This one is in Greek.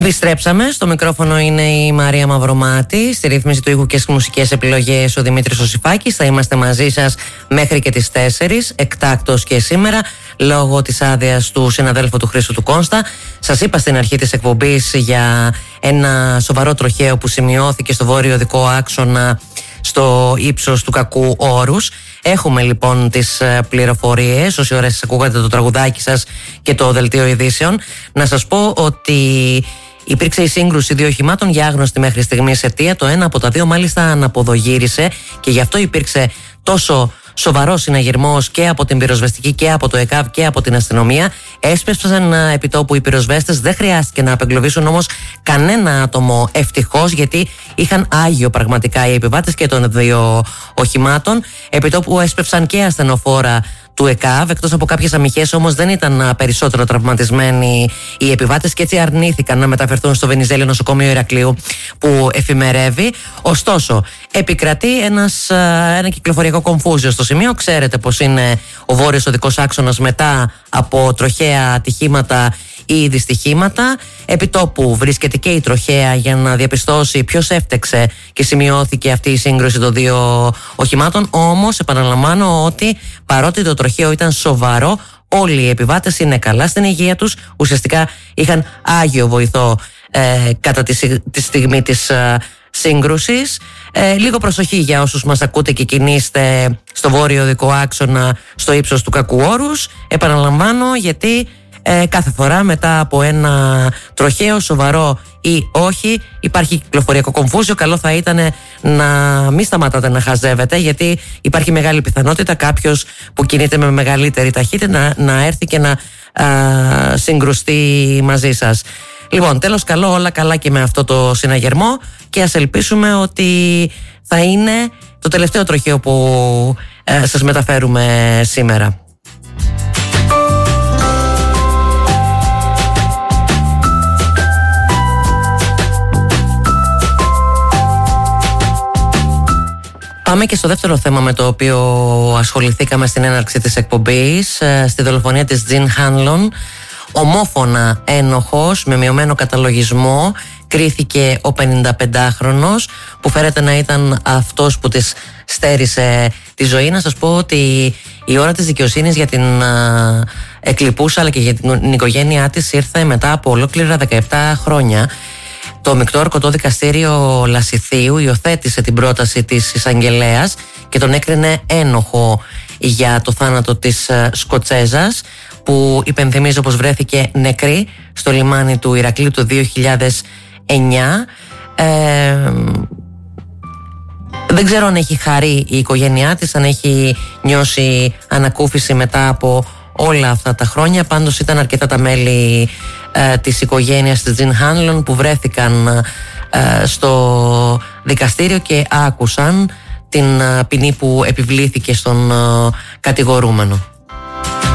Επιστρέψαμε. Στο μικρόφωνο είναι η Μαρία Μαυρομάτη. Στη ρύθμιση του ήχου και στις μουσικές επιλογές ο Δημήτρης Οσιφάκης. Θα είμαστε μαζί σας μέχρι και τις 4, εκτάκτος και σήμερα, λόγω της άδειας του συναδέλφου του Χρήστου του Κόνστα. Σας είπα στην αρχή της εκπομπής για ένα σοβαρό τροχαίο που σημειώθηκε στο βόρειο οδικό άξονα στο ύψος του Κακού Όρους. Έχουμε λοιπόν τις πληροφορίες. Όση ώρα σας ακούγατε το τραγουδάκι σας και το δελτίο ειδήσεων, να σας πω ότι υπήρξε η σύγκρουση δύο οχημάτων για άγνωστη μέχρι στιγμής αιτία. Το ένα από τα δύο μάλιστα αναποδογύρισε και γι' αυτό υπήρξε τόσο σοβαρό συναγερμός και από την πυροσβεστική και από το ΕΚΑΒ και από την αστυνομία. Έσπευσαν επιτόπου οι πυροσβέστες, δεν χρειάστηκε να απεγκλωβίσουν όμως κανένα άτομο, ευτυχώς, γιατί είχαν άγιο πραγματικά οι επιβάτες και των δύο οχημάτων. Επιτόπου έσπευσαν και ασθενοφόρα του ΕΚΑΒ, εκτός από κάποιες αμυχές, όμως δεν ήταν περισσότερο τραυματισμένοι οι επιβάτες και έτσι αρνήθηκαν να μεταφερθούν στο Βενιζέλιο νοσοκομείο Ηρακλείου που εφημερεύει. Ωστόσο, επικρατεί ένα κυκλοφοριακό κομφούζιο στο σημείο. Ξέρετε πως είναι ο βόρειος οδικός άξονας μετά από τροχαία ατυχήματα ή δυστυχήματα. Επιτόπου βρίσκεται και η τροχαία για να διαπιστώσει ποιος έφτεξε και σημειώθηκε αυτή η σύγκρουση των δύο οχημάτων. Όμως επαναλαμβάνω ότι παρότι το τροχαίο ήταν σοβαρό, όλοι οι επιβάτες είναι καλά στην υγεία τους. Ουσιαστικά είχαν άγιο βοηθό κατά τη στιγμή της σύγκρουσης. Λίγο προσοχή για όσους μας ακούτε και κινείστε στο βόρειο οδικό άξονα στο ύψος του Κακού Όρους. Επαναλαμβάνω, γιατί κάθε φορά μετά από ένα τροχαίο, σοβαρό ή όχι, υπάρχει κυκλοφοριακό κομφούζιο. Καλό θα ήταν να μην σταματάτε να χαζεύετε, γιατί υπάρχει μεγάλη πιθανότητα κάποιος που κινείται με μεγαλύτερη ταχύτητα να έρθει και να συγκρουστεί μαζί σας. Λοιπόν, τέλος, καλό, όλα καλά και με αυτό το συναγερμό, και ας ελπίσουμε ότι θα είναι το τελευταίο τροχαίο που σας μεταφέρουμε σήμερα. Πάμε και στο δεύτερο θέμα με το οποίο ασχοληθήκαμε στην έναρξη της εκπομπής. Στη δολοφονία της Τζιν Χάνλον, ομόφωνα ένοχος με μειωμένο καταλογισμό κρίθηκε ο 55χρονος, που φέρεται να ήταν αυτός που της στέρισε τη ζωή. Να σας πω ότι η ώρα της δικαιοσύνης για την εκλειπούσα αλλά και για την οικογένειά της ήρθε μετά από ολόκληρα 17 χρόνια. Το Μεικτό Ορκωτό Δικαστήριο Λασιθίου υιοθέτησε την πρόταση της εισαγγελέας και τον έκρινε ένοχο για το θάνατο της Σκοτσέζας, που υπενθυμίζω πως βρέθηκε νεκρή στο λιμάνι του Ηρακλείου το 2009. Δεν ξέρω αν έχει χαρεί η οικογένειά της, αν έχει νιώσει ανακούφιση μετά από όλα αυτά τα χρόνια. Πάντως ήταν αρκετά τα μέλη της οικογένειας της Τζιν Χάνλον που βρέθηκαν στο δικαστήριο και άκουσαν την ποινή που επιβλήθηκε στον κατηγορούμενο.